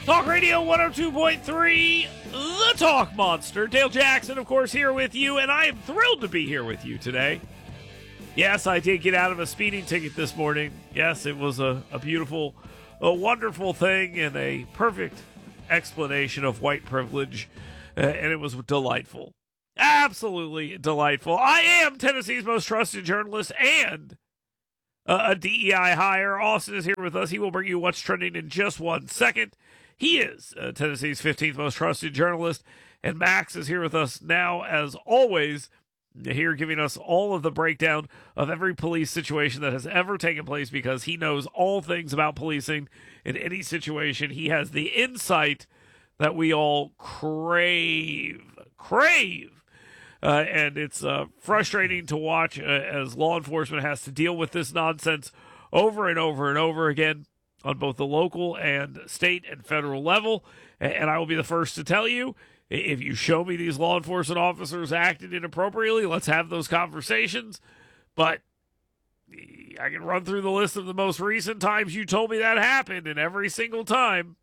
Talk Radio 102.3, The Talk Monster. Dale Jackson, of course, here with you, and I am thrilled to be here with you today. Yes, I did get out of a speeding ticket this morning. Yes, it was a beautiful, a wonderful thing, and a perfect explanation of white privilege, and it was delightful. Absolutely delightful. I am Tennessee's most trusted journalist and a DEI hire. Austin is here with us. He will bring you what's trending in just 1 second. He is Tennessee's 15th most trusted journalist, and Max is here with us now, as always, here giving us all of the breakdown of every police situation that has ever taken place, because he knows all things about policing in any situation. He has the insight that we all crave. And it's frustrating to watch as law enforcement has to deal with this nonsense over and over and over again on both the local and state and federal level. And I will be the first to tell you, if you show me these law enforcement officers acting inappropriately, let's have those conversations. But I can run through the list of the most recent times you told me that happened, and every single time,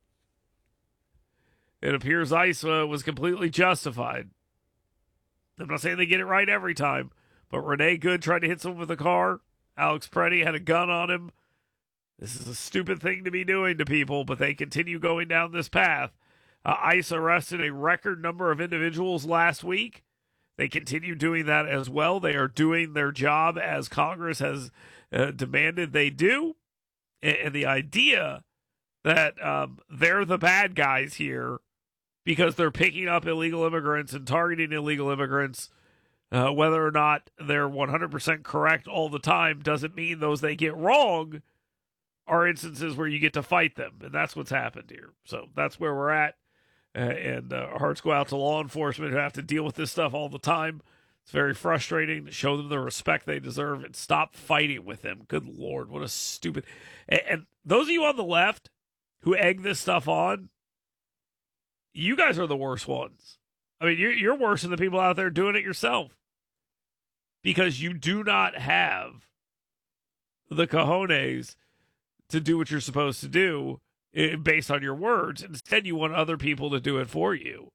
it appears ICE was completely justified. I'm not saying they get it right every time, but Renee Good tried to hit someone with a car. Alex Preddy had a gun on him. This is a stupid thing to be doing to people, but they continue going down this path. ICE arrested a record number of individuals last week. They continue doing that as well. They are doing their job as Congress has demanded they do. And the idea that they're the bad guys here because they're picking up illegal immigrants and targeting illegal immigrants, whether or not they're 100% correct all the time, doesn't mean those they get wrong are instances where you get to fight them. And that's what's happened here. So that's where we're at. And our hearts go out to law enforcement who have to deal with this stuff all the time. It's very frustrating. Show them the respect they deserve and stop fighting with them. Good Lord, what a stupid... And those of you on the left who egg this stuff on, you guys are the worst ones. I mean, you're worse than the people out there doing it yourself, because you do not have the cojones to do what you're supposed to do based on your words. Instead, you want other people to do it for you.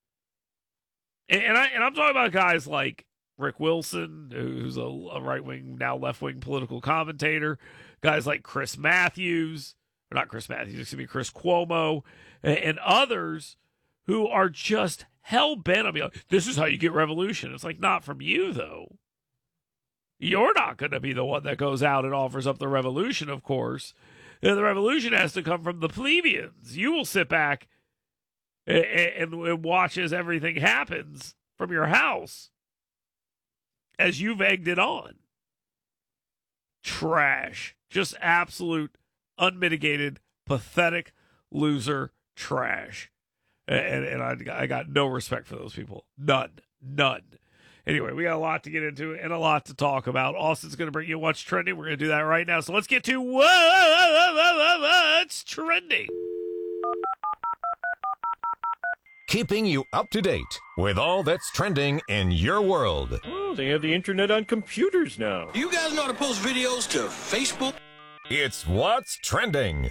And I'm talking about guys like Rick Wilson, who's a right-wing, now left-wing political commentator, guys like Chris Matthews, or not Chris Matthews, excuse me, Chris Cuomo, and others who are just hell-bent on being like, this is how you get revolution. It's like, not from you, though. You're not going to be the one that goes out and offers up the revolution, of course. The revolution has to come from the plebeians. You will sit back and watch as everything happens from your house as you've egged it on. Trash. Just absolute, unmitigated, pathetic, loser trash. And I got no respect for those people. None. Anyway, we got a lot to get into and a lot to talk about. Austin's going to bring you what's trending. We're going to do that right now. So let's get to what's trending. Keeping you up to date with all that's trending in your world. Oh, they have the internet on computers now. You guys know how to post videos to Facebook? It's What's Trending.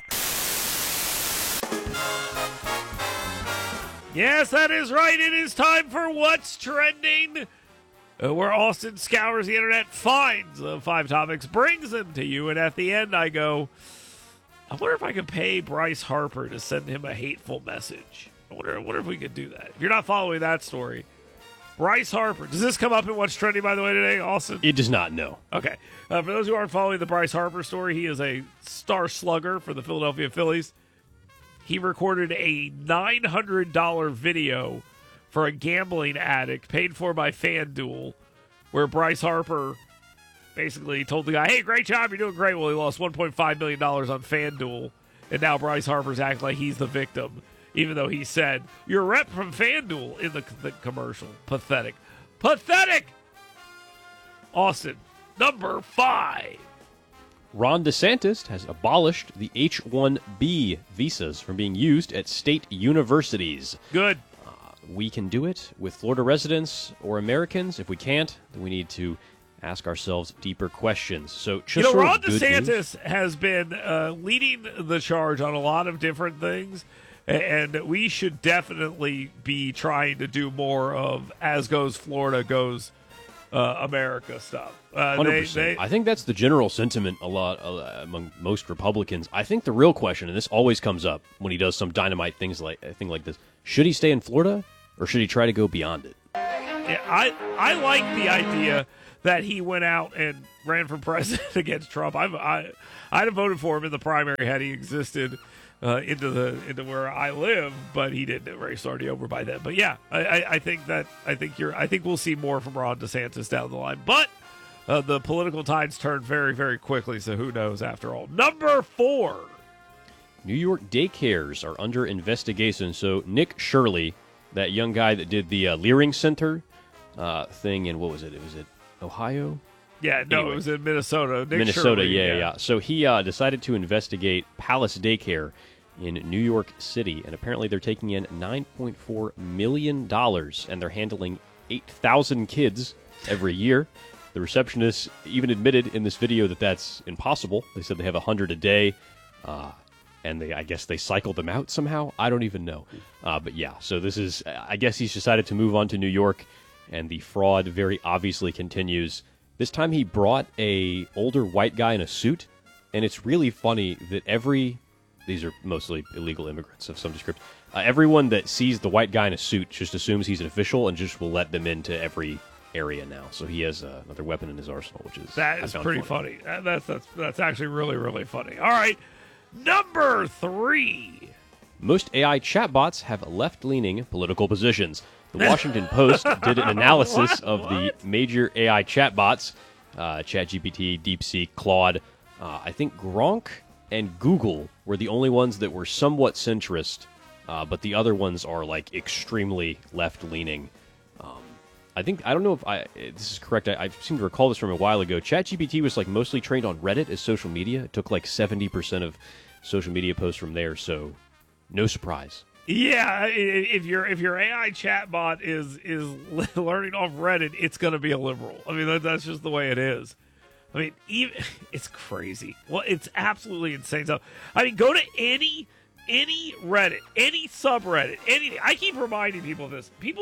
Yes, that is right. It is time for What's Trending, where Austin scours the internet, finds 5 topics, brings them to you, and at the end I go, I wonder if I could pay Bryce Harper to send him a hateful message. I wonder if we could do that. If you're not following that story, Bryce Harper. Does this come up in What's Trending, by the way, today, Austin? It does not, no. Okay. For those who aren't following the Bryce Harper story, he is a star slugger for the Philadelphia Phillies. He recorded a $900 video for a gambling addict paid for by FanDuel, where Bryce Harper basically told the guy, hey, great job, you're doing great. Well, he lost $1.5 million on FanDuel, and now Bryce Harper's acting like he's the victim, even though he said, you're a rep from FanDuel in the commercial. Pathetic. Austin, number 5. Ron DeSantis has abolished the H-1B visas from being used at state universities. Good. We can do it with Florida residents or Americans. If we can't, then we need to ask ourselves deeper questions. So, just Ron DeSantis has been leading the charge on a lot of different things, And we should definitely be trying to do more of as goes Florida, goes America stuff. 100%. I think that's the general sentiment a lot among most Republicans. I think the real question, and this always comes up when he does some dynamite thing like this, should he stay in Florida or should he try to go beyond it? Yeah, I like the idea that he went out and ran for president against Trump. I'd have voted for him in the primary had he existed into where I live, but he didn't. The race already over by then. But yeah, I think we'll see more from Ron DeSantis down the line. But the political tides turn very, very quickly, so who knows after all. Number 4. New York daycares are under investigation. So Nick Shirley, that young guy that did the Leering Center thing in, what was it? Was it Ohio? Yeah, no, Anyway. It was in Minnesota. Nick Minnesota, Shirley, yeah. So he decided to investigate Palace Daycare in New York City, and apparently they're taking in $9.4 million, and they're handling 8,000 kids every year. The receptionist even admitted in this video that that's impossible. They said they have 100 a day, and I guess they cycle them out somehow. I don't even know. But yeah, so this is, I guess he's decided to move on to New York, and the fraud very obviously continues. This time he brought a older white guy in a suit, and it's really funny that these are mostly illegal immigrants of some description, everyone that sees the white guy in a suit just assumes he's an official and just will let them into every area now. So he has another weapon in his arsenal, which is pretty funny. That's actually really, really funny. All right, number 3. Most AI chatbots have left-leaning political positions. The Washington Post did an analysis of the major AI chatbots, ChatGPT, DeepSeek, Claude. I think Gronk and Google were the only ones that were somewhat centrist, but the other ones are like extremely left-leaning. I don't know if this is correct. I seem to recall this from a while ago. ChatGPT was like mostly trained on Reddit as social media. It took like 70% of social media posts from there, so no surprise. Yeah, if your AI chatbot is learning off Reddit, it's going to be a liberal. I mean, that's just the way it is. I mean, it's crazy. Well, it's absolutely insane stuff. I mean, go to any Reddit, any subreddit, anything. I keep reminding people of this. People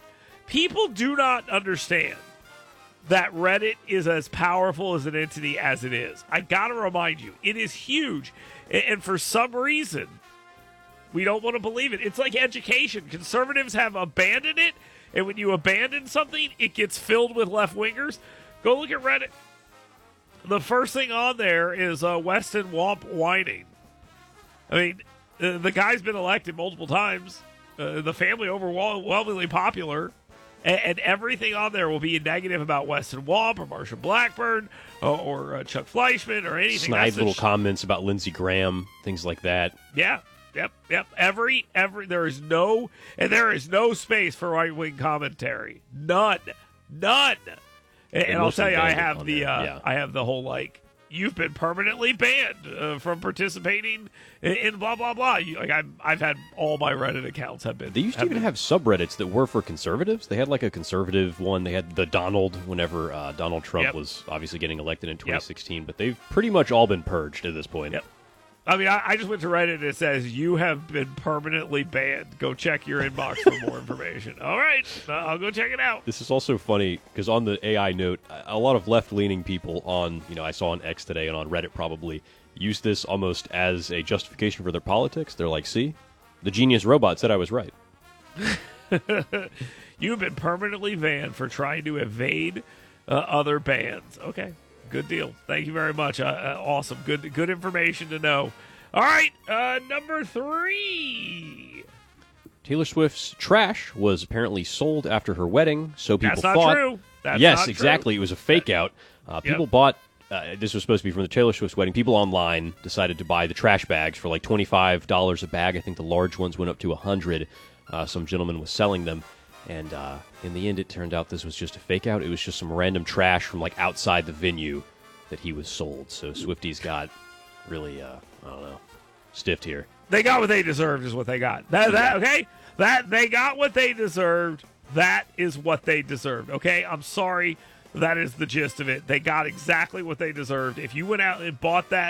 do not understand that Reddit is as powerful as an entity as it is. I got to remind you, it is huge, and for some reason, we don't want to believe it. It's like education. Conservatives have abandoned it, and when you abandon something, it gets filled with left-wingers. Go look at Reddit. The first thing on there is Weston Womp whining. I mean, the guy's been elected multiple times. The family overwhelmingly popular. And everything on there will be negative about Weston Womp or Marsha Blackburn or Chuck Fleischman or anything. Snide little comments about Lindsey Graham, things like that. Yeah. Yep. There is no space for right wing commentary. None. And I'll tell you, I have the whole like, you've been permanently banned from participating in blah blah blah. I've had all my Reddit accounts have been. They used to even have subreddits that were for conservatives. They had like a conservative one. They had the Donald whenever Donald Trump was obviously getting elected in 2016. But they've pretty much all been purged at this point. Yep. I mean, I just went to Reddit and it says, you have been permanently banned. Go check your inbox for more information. All right, I'll go check it out. This is also funny because on the AI note, a lot of left-leaning people I saw on X today and on Reddit probably, use this almost as a justification for their politics. They're like, see, the genius robot said I was right. You've been permanently banned for trying to evade other bans. Okay. Good deal. Thank you very much. Awesome. Good information to know. All right, number 3. Taylor Swift's trash was apparently sold after her wedding, so people thought... That's not true. That's yes, not exactly. True. It was a fake out. People bought... this was supposed to be from the Taylor Swift's wedding. People online decided to buy the trash bags for like $25 a bag. I think the large ones went up to $100. Some gentleman was selling them. And in the end, it turned out this was just a fake out. It was just some random trash from like outside the venue that he was sold. So Swifties got really, stiffed here. They got what they deserved is what they got. Okay? They got what they deserved. That is what they deserved. Okay? I'm sorry. That is the gist of it. They got exactly what they deserved. If you went out and bought that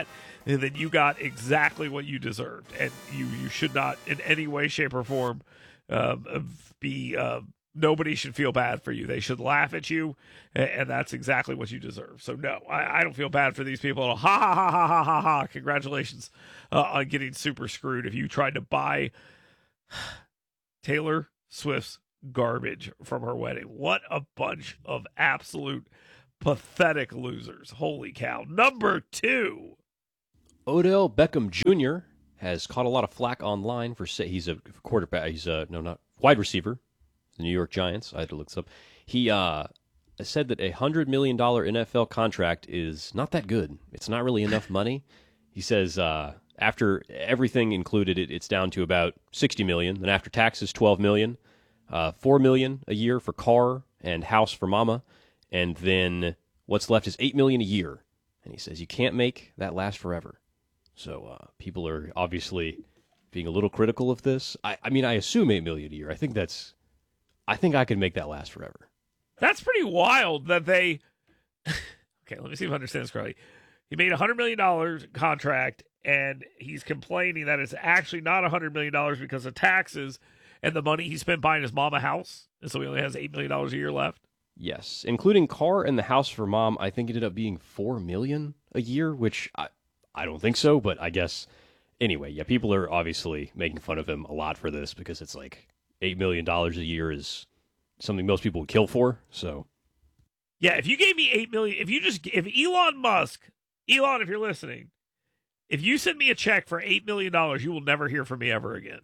then you got exactly what you deserved, and you should not in any way, shape, or form be. Nobody should feel bad for you. They should laugh at you, and that's exactly what you deserve. So no, I don't feel bad for these people. Ha ha ha ha ha ha ha! Congratulations on getting super screwed if you tried to buy Taylor Swift's garbage from her wedding. What a bunch of absolute pathetic losers. Holy cow. Number 2. Odell Beckham Jr. has caught a lot of flack online for he's a quarterback. He's not wide receiver. The New York Giants. I had to look this up. He said that $100 million NFL contract is not that good. It's not really enough money. He says after everything included, it's down to about $60 million. Then after taxes, $12 million. $4 million a year for car and house for mama. And then what's left is $8 million a year. And he says you can't make that last forever. So people are obviously being a little critical of this. I mean, I assume $8 million a year. I think I could make that last forever. That's pretty wild that they. Okay, let me see if I understand this correctly. He made a $100 million contract, and he's complaining that it's actually not $100 million because of taxes and the money he spent buying his mom a house, and so he only has $8 million a year left. Yes, including car and the house for mom. I think it ended up being $4 million a year, which I don't think so, but I guess anyway. Yeah, people are obviously making fun of him a lot for this because it's like $8 million a year is something most people would kill for. So, yeah, if you gave me $8 million, if Elon Musk, if you're listening, if you send me a check for $8 million, you will never hear from me ever again.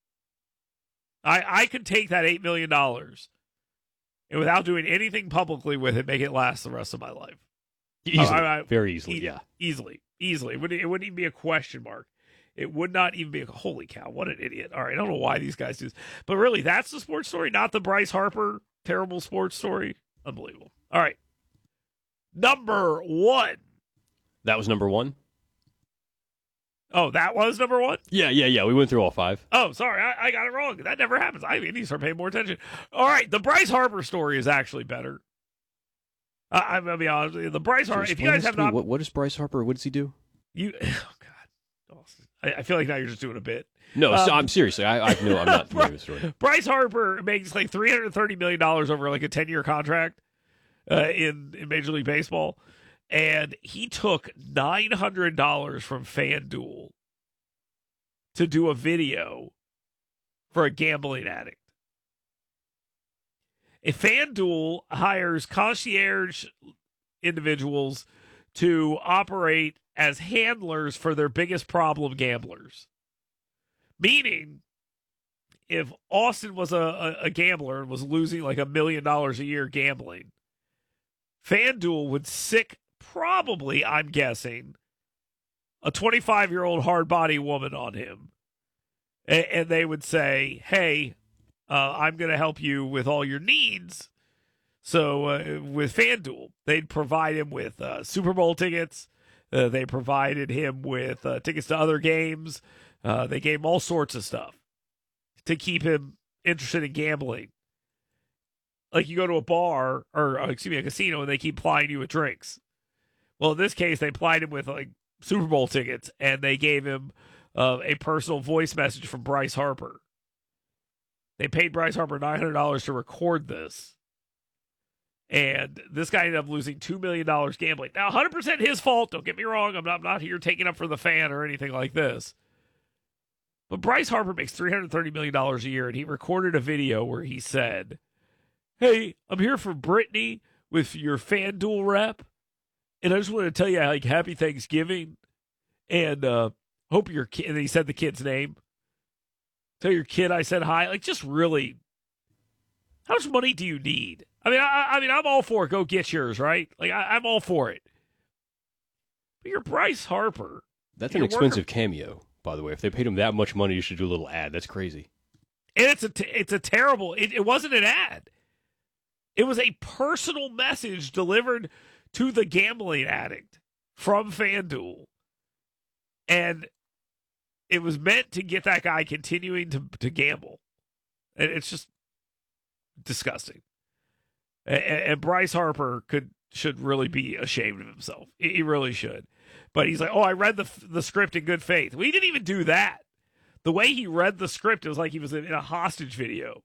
I could take that $8 million and without doing anything publicly with it, make it last the rest of my life. Easily, very easily, yeah. Easily. It wouldn't even be a question mark. It would not even be holy cow, what an idiot. All right, I don't know why these guys do this. But really, that's the sports story, not the Bryce Harper terrible sports story. Unbelievable. All right. Number 1. That was number 1? Oh, that was number 1? Yeah. We went through all 5. Oh, sorry. I got it wrong. That never happens. I need to start paying more attention. All right. The Bryce Harper story is actually better. I'm going to be honest with you. The Bryce Harper, if you guys have not. What is Bryce Harper? What does he do? Oh, God. I feel like now you're just doing a bit. No, I'm seriously. I'm not familiar with the story. Bryce Harper makes like $330 million over like a 10-year contract in Major League Baseball. And he took $900 from FanDuel to do a video for a gambling addict. If FanDuel hires concierge individuals to operate as handlers for their biggest problem gamblers. Meaning, if Austin was a gambler and was losing like $1 million a year gambling, FanDuel would sick probably, I'm guessing, a 25-year-old hard-body woman on him. And they would say, hey, I'm going to help you with all your needs. So with FanDuel, they'd provide him with Super Bowl tickets. They provided him with tickets to other games. They gave him all sorts of stuff to keep him interested in gambling. Like you go to a bar, or a casino, and they keep plying you with drinks. Well, in this case, they plied him with like Super Bowl tickets, and they gave him a personal voice message from Bryce Harper. They paid Bryce Harper $900 to record this. And this guy ended up losing $2 million gambling. Now, 100% his fault. Don't get me wrong. I'm not here taking up for the fan or anything like this. But Bryce Harper makes $330 million a year, and he recorded a video where he said, hey, I'm here for Brittany with your FanDuel rep, and I just want to tell you, like, happy Thanksgiving, and hope your kid, and he said the kid's name. Tell your kid I said hi. Like, just really, how much money do you need? I mean, I'm all for it. Go get yours, right? Like, I'm all for it. But you're Bryce Harper. That's an expensive cameo, by the way. If they paid him that much money, you should do a little ad. That's crazy. And it's a terrible. It wasn't an ad. It was a personal message delivered to the gambling addict from FanDuel, and it was meant to get that guy continuing to gamble. And it's just disgusting. And Bryce Harper could should really be ashamed of himself. He really should. But he's like, oh, I read the script in good faith. Well, he didn't even do that. The way he read the script, it was like he was in a hostage video.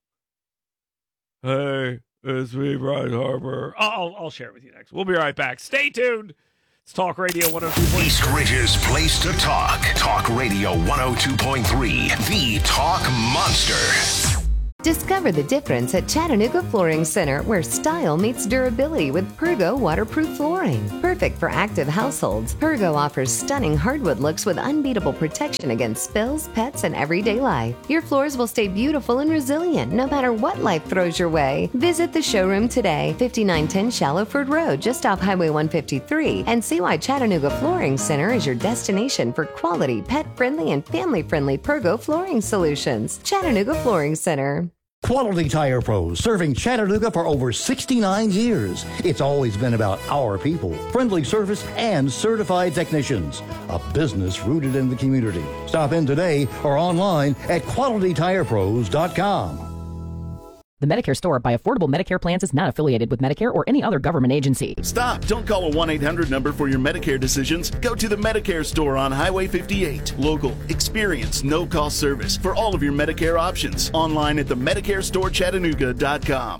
Hey, it's me, Bryce Harper. I'll share it with you next. We'll be right back. Stay tuned. It's Talk Radio 102.3. East Ridge's place to talk. Talk Radio 102.3. The Talk Monster. Discover the difference at Chattanooga Flooring Center, where style meets durability with Pergo waterproof flooring. Perfect for active households, Pergo offers stunning hardwood looks with unbeatable protection against spills, pets, and everyday life. Your floors will stay beautiful and resilient no matter what life throws your way. Visit the showroom today, 5910 Shallowford Road, just off Highway 153, and see why Chattanooga Flooring Center is your destination for quality, pet-friendly, and family-friendly Pergo flooring solutions. Chattanooga Flooring Center. Quality Tire Pros, serving Chattanooga for over 69 years. It's always been about our people, friendly service, and certified technicians. A business rooted in the community. Stop in today or online at QualityTirePros.com. The Medicare Store by Affordable Medicare Plans is not affiliated with Medicare or any other government agency. Stop. Don't call a 1-800 number for your Medicare decisions. Go to the Medicare Store on Highway 58. Local, experienced, no-cost service for all of your Medicare options. Online at themedicarestorechattanooga.com.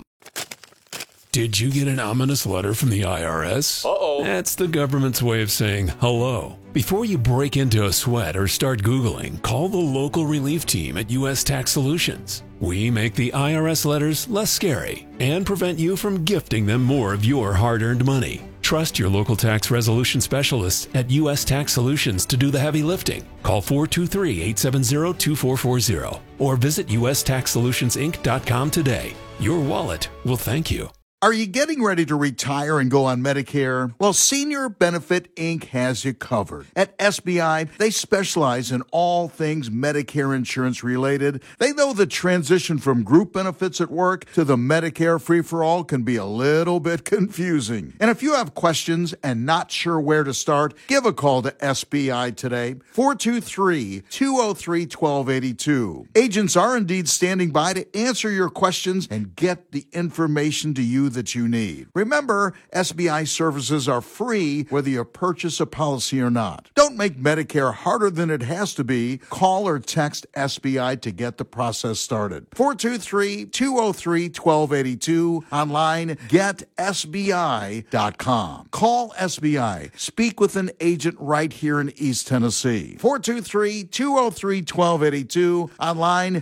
Did you get an ominous letter from the IRS? Uh-oh. That's the government's way of saying hello. Before you break into a sweat or start Googling, call the local relief team at U.S. Tax Solutions. We make the IRS letters less scary and prevent you from gifting them more of your hard-earned money. Trust your local tax resolution specialists at U.S. Tax Solutions to do the heavy lifting. Call 423-870-2440 or visit USTaxSolutionsInc.com today. Your wallet will thank you. Are you getting ready to retire and go on Medicare? Well, Senior Benefit Inc. has you covered. At SBI, they specialize in all things Medicare insurance related. They know the transition from group benefits at work to the Medicare free-for-all can be a little bit confusing. And if you have questions and not sure where to start, give a call to SBI today, 423-203-1282. Agents are indeed standing by to answer your questions and get the information to you that you need. Remember, SBI services are free whether you purchase a policy or not. Don't make Medicare harder than it has to be. Call or text SBI to get the process started. 423-203-1282. Online, getsbi.com. Call SBI. Speak with an agent right here in East Tennessee. 423-203-1282. Online,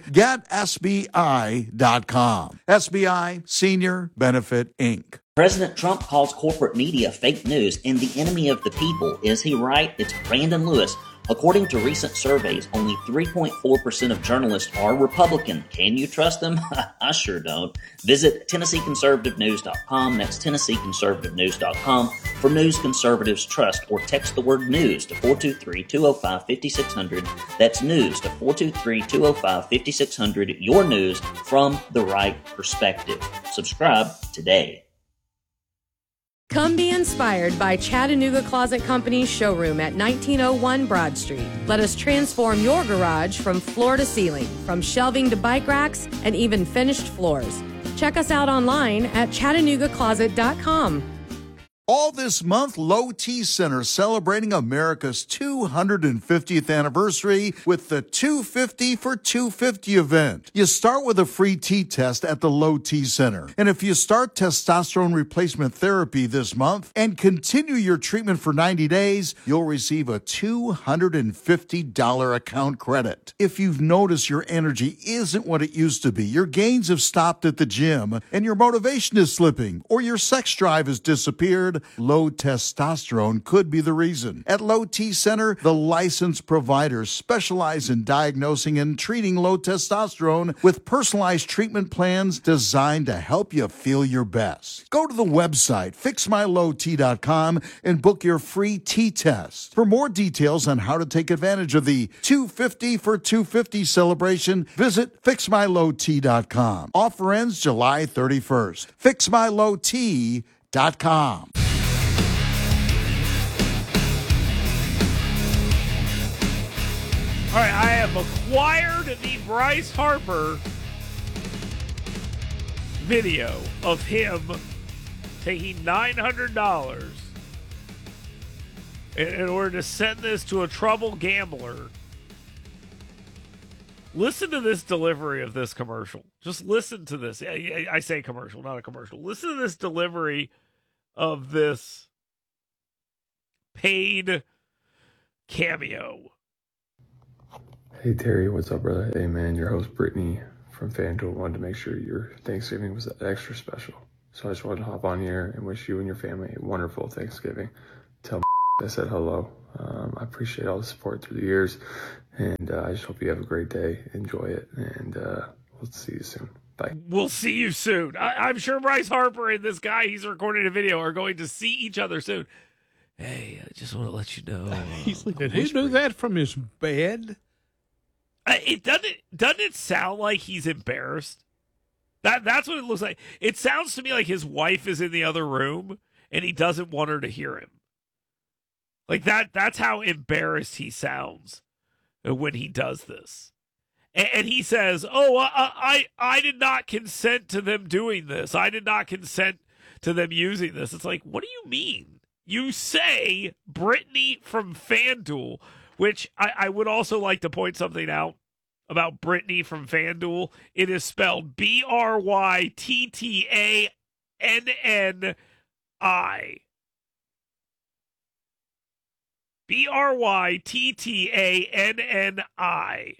getsbi.com. SBI Senior Benefit Inc. President Trump calls corporate media fake news and the enemy of the people. Is he right? It's Brandon Lewis. According to recent surveys, only 3.4% of journalists are Republican. Can you trust them? I sure don't. Visit TennesseeConservativeNews.com. That's TennesseeConservativeNews.com for news conservatives trust, or text the word news to 423-205-5600. That's news to 423-205-5600. Your news from the right perspective. Subscribe today. Come be inspired by Chattanooga Closet Company's showroom at 1901 Broad Street. Let us transform your garage from floor to ceiling, from shelving to bike racks, and even finished floors. Check us out online at ChattanoogaCloset.com. All this month, Low T Center celebrating America's 250th anniversary with the 250 for 250 event. You start with a free T test at the Low T Center. And if you start testosterone replacement therapy this month and continue your treatment for 90 days, you'll receive a $250 account credit. If you've noticed your energy isn't what it used to be, your gains have stopped at the gym, and your motivation is slipping, or your sex drive has disappeared, low testosterone could be the reason. At Low T Center, the licensed providers specialize in diagnosing and treating low testosterone with personalized treatment plans designed to help you feel your best. Go to the website, fixmylowt.com, and book your free T test. For more details on how to take advantage of the 250 for 250 celebration, visit fixmylowt.com. Offer ends July 31st. fixmylowt.com. All right, I have acquired the Bryce Harper video of him taking $900 in order to send this to a troubled gambler. Listen to this delivery of this commercial. Just listen to this. I say commercial, not a commercial. Listen to this delivery of this paid cameo. Hey Terry, what's up, brother? Hey man, your host Brittany from FanDuel wanted to make sure your Thanksgiving was extra special. So I just wanted to hop on here and wish you and your family a wonderful Thanksgiving. Tell I said hello. I appreciate all the support through the years, and I just hope you have a great day. Enjoy it, and we'll see you soon. Bye. We'll see you soon. I'm sure Bryce Harper and this guy he's recording a video are going to see each other soon. Hey, I just want to let you know. Did he do that from his bed? It doesn't it sound like he's embarrassed? That's what it looks like. It sounds to me like his wife is in the other room and he doesn't want her to hear him. Like that's how embarrassed he sounds when he does this. And he says, "Oh, I did not consent to them doing this. I did not consent to them using this." It's like, what do you mean? You say Brittany from FanDuel, which I would also like to point something out about Brittany from FanDuel. It is spelled Bryttanni. Bryttanni.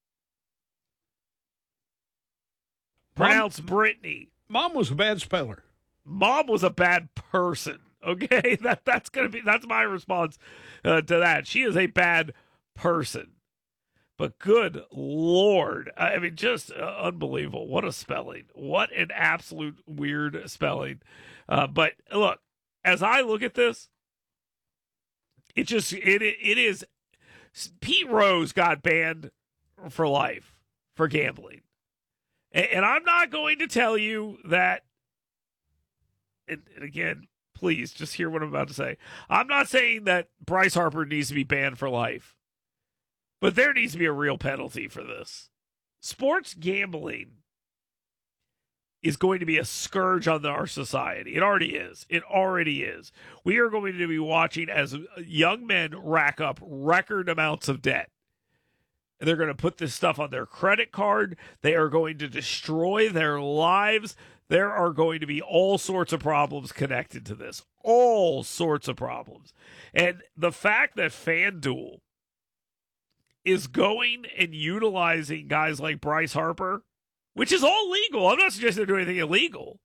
Pronounced Brittany. Mom was a bad speller. Mom was a bad person. Okay, that's my response to that. She is a bad person. But good Lord, I mean, just unbelievable. What a spelling. What an absolute weird spelling. But look, as I look at this, it is. Pete Rose got banned for life for gambling. And I'm not going to tell you that, and again, please just hear what I'm about to say. I'm not saying that Bryce Harper needs to be banned for life, but there needs to be a real penalty for this. Sports gambling is going to be a scourge on our society. It already is. It already is. We are going to be watching as young men rack up record amounts of debt. They're going to put this stuff on their credit card. They are going to destroy their lives. There are going to be all sorts of problems connected to this. All sorts of problems. And the fact that FanDuel is going and utilizing guys like Bryce Harper, which is all legal. I'm not suggesting they're doing anything illegal.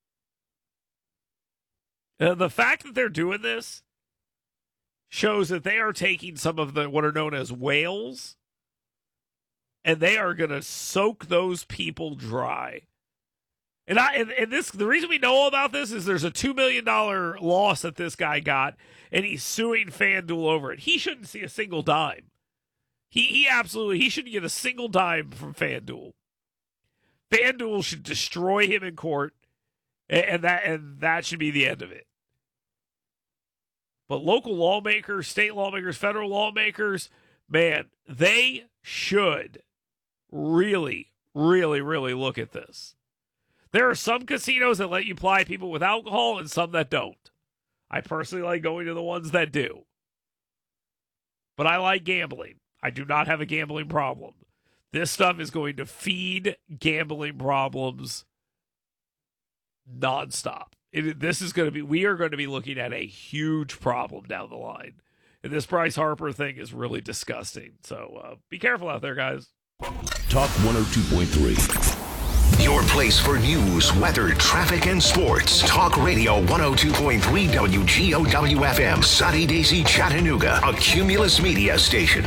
The fact that they're doing this shows that they are taking some of the what are known as whales, and they are going to soak those people dry. And the reason we know all about this is there's a $2 million loss that this guy got, and he's suing FanDuel over it. He shouldn't see a single dime. He shouldn't get a single dime from FanDuel. FanDuel should destroy him in court, and that should be the end of it. But local lawmakers, state lawmakers, federal lawmakers, man, they should really, really, really look at this. There are some casinos that let you ply people with alcohol and some that don't. I personally like going to the ones that do. But I like gambling. I do not have a gambling problem. This stuff is going to feed gambling problems nonstop. We are going to be looking at a huge problem down the line. And this Bryce Harper thing is really disgusting. So be careful out there, guys. Talk 102.3. Your place for news, weather, traffic, and sports. Talk Radio 102.3 WGOW-FM. Sunny Daisy, Chattanooga. A Cumulus Media station.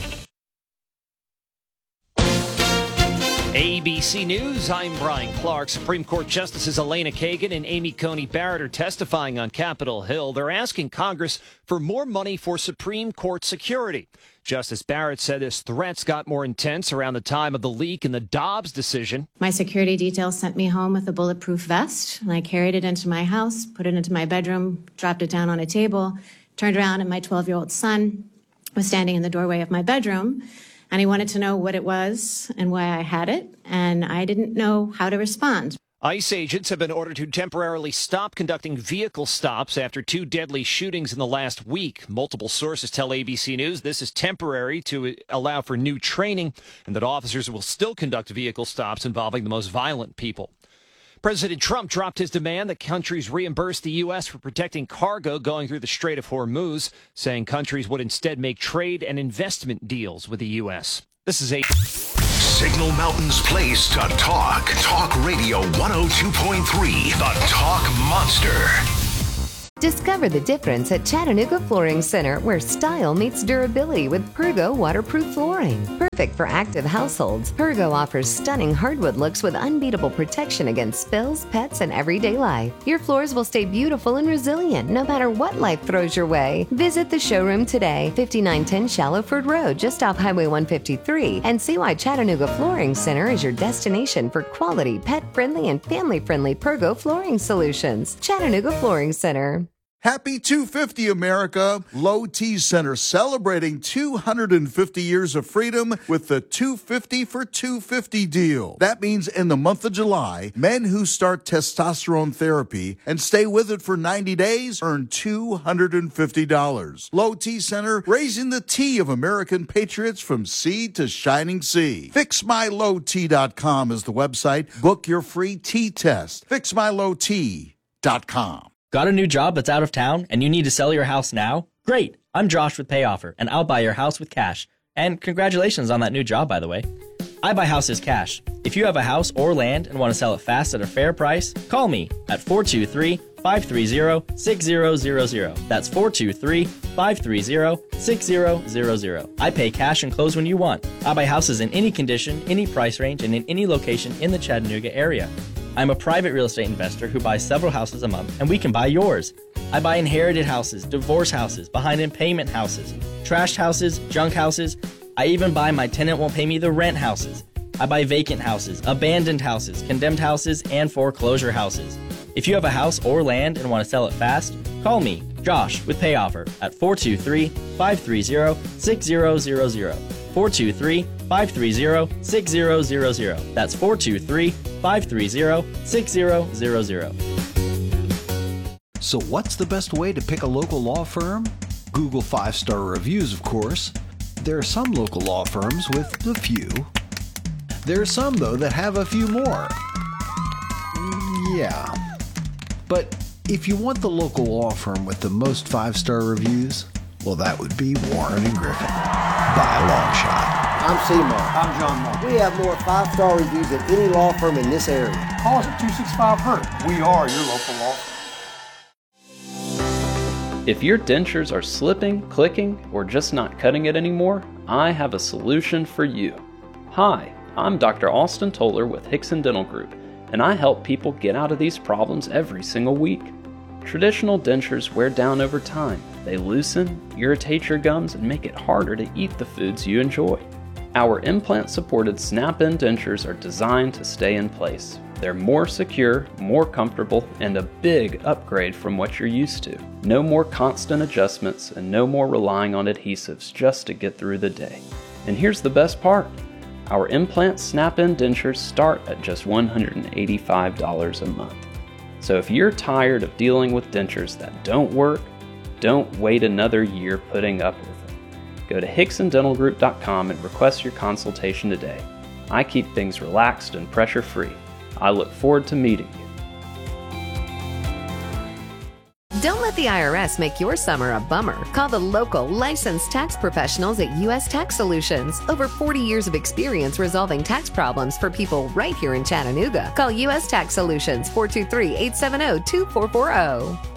ABC News, I'm Brian Clark. Supreme Court Justices Elena Kagan and Amy Coney Barrett are testifying on Capitol Hill. They're asking Congress for more money for Supreme Court security. Justice Barrett said his threats got more intense around the time of the leak in the Dobbs decision. My security detail sent me home with a bulletproof vest, and I carried it into my house, put it into my bedroom, dropped it down on a table, turned around, and my 12-year-old son was standing in the doorway of my bedroom. And he wanted to know what it was and why I had it, and I didn't know how to respond. ICE agents have been ordered to temporarily stop conducting vehicle stops after 2 deadly shootings in the last week. Multiple sources tell ABC News this is temporary to allow for new training and that officers will still conduct vehicle stops involving the most violent people. President Trump dropped his demand that countries reimburse the U.S. for protecting cargo going through the Strait of Hormuz, saying countries would instead make trade and investment deals with the U.S. This is a Signal Mountain's place to talk. Talk Radio 102.3, the Talk Monster. Discover the difference at Chattanooga Flooring Center, where style meets durability with Pergo waterproof flooring. Perfect for active households, Pergo offers stunning hardwood looks with unbeatable protection against spills, pets, and everyday life. Your floors will stay beautiful and resilient no matter what life throws your way. Visit the showroom today, 5910 Shallowford Road, just off Highway 153, and see why Chattanooga Flooring Center is your destination for quality, pet-friendly, and family-friendly Pergo flooring solutions. Chattanooga Flooring Center. Happy 250 America! Low T Center celebrating 250 years of freedom with the 250 for 250 deal. That means in the month of July, men who start testosterone therapy and stay with it for 90 days earn $250. Low T Center, raising the T of American patriots from sea to shining sea. FixMyLowT.com is the website. Book your free T test. FixMyLowT.com. Got a new job that's out of town and you need to sell your house now? Great! I'm Josh with PayOffer, and I'll buy your house with cash. And congratulations on that new job, by the way. I buy houses cash. If you have a house or land and want to sell it fast at a fair price, call me at 423-530-6000. That's 423-530-6000. I pay cash and close when you want. I buy houses in any condition, any price range, and in any location in the Chattanooga area. I'm a private real estate investor who buys several houses a month, and we can buy yours. I buy inherited houses, divorce houses, behind in payment houses, trashed houses, junk houses. I even buy my tenant won't pay me the rent houses. I buy vacant houses, abandoned houses, condemned houses, and foreclosure houses. If you have a house or land and want to sell it fast, call me, Josh, with PayOffer at 423-530-6000. 423-530-6000. That's 423-530-6000. So what's the best way to pick a local law firm? Google 5-star reviews, of course. There are some local law firms with a few. There are some, though, that have a few more. Yeah. But if you want the local law firm with the most 5-star reviews, well, that would be Warren & Griffin. By a long shot. I'm C-Mark. I'm John Mark. We have more 5-star reviews than any law firm in this area. Call us at 265-HURT. We are your local law firm. If your dentures are slipping, clicking, or just not cutting it anymore, I have a solution for you. Hi, I'm Dr. Austin Toller with Hickson Dental Group, and I help people get out of these problems every single week. Traditional dentures wear down over time. They loosen, irritate your gums, and make it harder to eat the foods you enjoy. Our implant-supported snap-in dentures are designed to stay in place. They're more secure, more comfortable, and a big upgrade from what you're used to. No more constant adjustments and no more relying on adhesives just to get through the day. And here's the best part. Our implant snap-in dentures start at just $185 a month. So if you're tired of dealing with dentures that don't work, don't wait another year putting up with them. Go to HicksonDentalGroup.com and request your consultation today. I keep things relaxed and pressure-free. I look forward to meeting you. Don't let the IRS make your summer a bummer. Call the local licensed tax professionals at U.S. Tax Solutions. Over 40 years of experience resolving tax problems for people right here in Chattanooga. Call U.S. Tax Solutions, 423-870-2440.